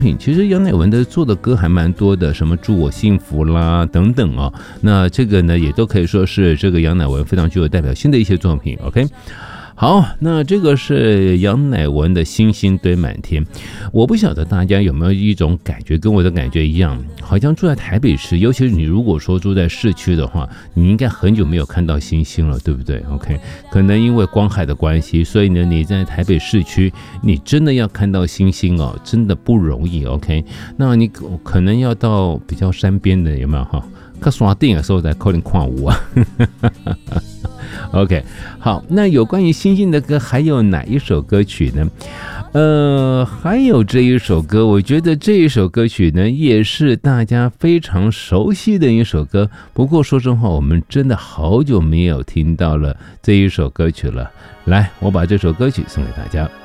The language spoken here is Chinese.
其实杨乃文的做的歌还蛮多的，什么祝我幸福啦等等哦，那这个呢也都可以说是这个杨乃文非常具有代表性的一些作品。 OK，好，那这个是杨乃文的星星堆满天。我不晓得大家有没有一种感觉，跟我的感觉一样，好像住在台北市，尤其是你如果说住在市区的话，你应该很久没有看到星星了，对不对？ OK， 可能因为光害的关系，所以呢你在台北市区，你真的要看到星星哦，真的不容易。 OK， 那你可能要到比较山边的，有没有哈？看山顶的时候才可能看有啊。OK， 好，那有关于星星的歌还有哪一首歌曲呢？还有这一首歌，我觉得这一首歌曲呢也是大家非常熟悉的一首歌，不过说真话，我们真的好久没有听到了这一首歌曲了。来，我把这首歌曲送给大家。